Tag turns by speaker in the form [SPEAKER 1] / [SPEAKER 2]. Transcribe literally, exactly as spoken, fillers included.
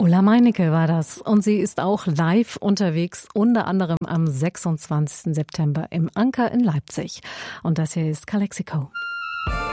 [SPEAKER 1] Ulla Meinecke war das. Und sie ist auch live unterwegs, unter anderem am sechsundzwanzigsten September im Anker in Leipzig. Und das hier ist Calexico.